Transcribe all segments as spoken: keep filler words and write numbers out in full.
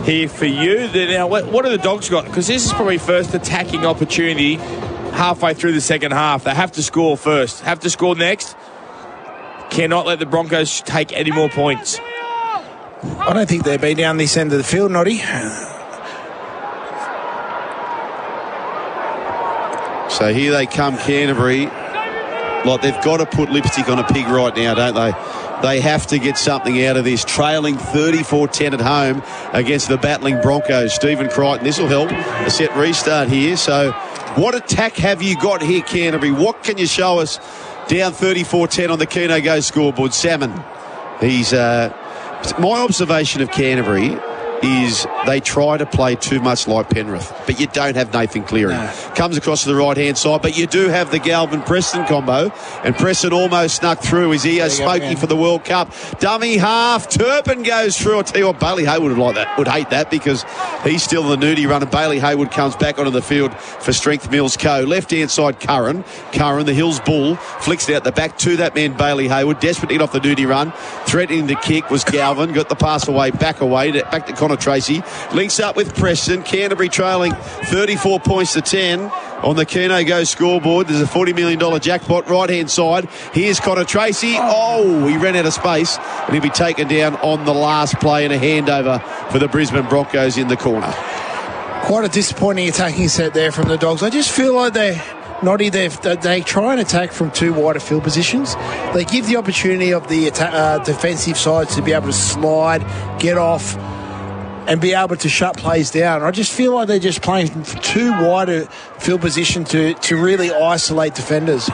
here for you. Now, what, what have the Dogs got? Because this is probably first attacking opportunity halfway through the second half. They have to score first. Have to score next. Cannot let the Broncos take any more points. I don't think they've been down this end of the field, Noddy. So here they come, Canterbury. Like, they've got to put lipstick on a pig right now, don't they? They have to get something out of this. Trailing thirty-four ten at home against the battling Broncos. Stephen Crichton, this will help. A set restart here. So what attack have you got here, Canterbury? What can you show us? Down thirty-four ten on the Keno Go scoreboard. Salmon. He's... Uh, my observation of Canterbury is they try to play too much like Penrith, but you don't have Nathan Cleary. No. Comes across to the right-hand side, but you do have the Galvin-Preston combo, and Preston almost snuck through. His ear smoky for the World Cup. Dummy half, Turpin goes through. I'll tell you what, Bailey Hayward would like that, would hate that, because he's still in the nudie run, and Bailey Hayward comes back onto the field for Strength Mills Co. Left-hand side, Curran. Curran, the Hills Bull, flicks it out the back to that man, Bailey Hayward, desperate to get off the nudie run. Threatening the kick was Galvin, got the pass away, back away, back to Connor Tracy. Links up with Preston. Canterbury trailing thirty-four points to ten on the Keno Go scoreboard. There's a forty million dollars jackpot right hand side. Here's Connor Tracy. Oh, he ran out of space, and he'll be taken down on the last play, and a handover for the Brisbane Broncos in the corner. Quite a disappointing attacking set there from the Dogs. I just feel like they're Noddy, they they try and attack from two wider field positions. They give the opportunity of the atta- uh, defensive sides to be able to slide, get off, and be able to shut plays down. I just feel like they're just playing from too wider field position to, to really isolate defenders.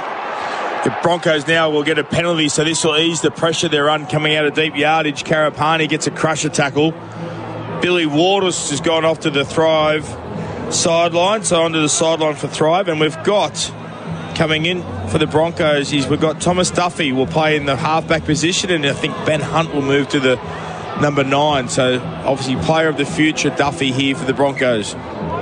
The Broncos now will get a penalty, so this will ease the pressure they're on coming out of deep yardage. Karapani gets a crusher tackle. Billy Waters has gone off to the Thrive sideline, so onto the sideline for Thrive, and we've got coming in for the Broncos is we've got Thomas Duffy will play in the halfback position, and I think Ben Hunt will move to the number nine. So obviously player of the future Duffy here for the Broncos.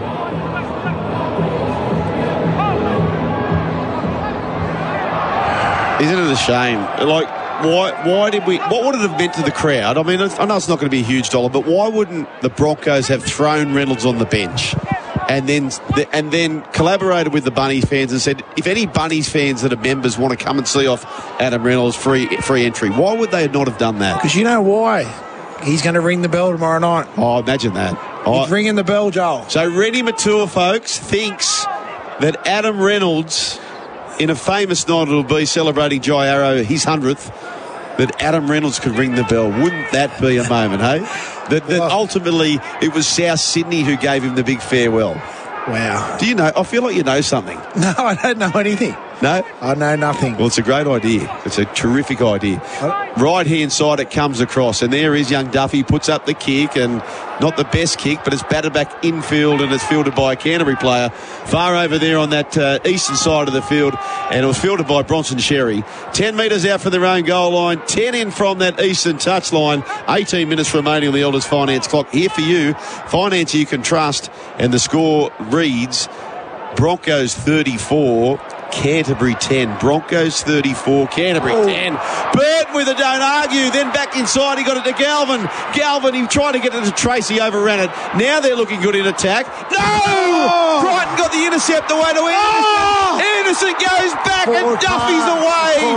Isn't it a shame? Like, why why did we what would it have meant to the crowd? I mean, I know it's not going to be a huge dollar, but why wouldn't the Broncos have thrown Reynolds on the bench and then and then collaborated with the Bunnies fans and said, if any Bunnies fans that are members want to come and see off Adam Reynolds, free free entry? Why would they not have done that? Because you know why? He's going to ring the bell tomorrow night. Oh, imagine that. He's oh. ringing the bell, Joel. So Rennie Matua, folks, thinks that Adam Reynolds, in a famous night it'll be celebrating Jai Arrow, his hundredth, that Adam Reynolds could ring the bell. Wouldn't that be a moment, hey? That, that well, ultimately it was South Sydney who gave him the big farewell. Wow. Do you know? I feel like you know something. No, I don't know anything. No? I know nothing. Well, it's a great idea. It's a terrific idea. Right-hand side, it comes across, and there is young Duffy, puts up the kick, and not the best kick, but it's batted back infield, and it's fielded by a Canterbury player far over there on that uh, eastern side of the field, and it was fielded by Bronson Sherry. ten metres out from their own goal line, ten in from that eastern touchline, eighteen minutes remaining on the Elders Finance clock. Here for you, finance you can trust, and the score reads Broncos thirty-four, Canterbury ten. Broncos thirty-four, Canterbury oh. ten. Burton with a don't argue, then back inside, he got it to Galvin. Galvin, he tried to get it to Tracy, overran it. Now they're looking good in attack. No! Oh. Crichton got the intercept away to Anderson. Oh. Anderson goes back, Forward and Duffy's away.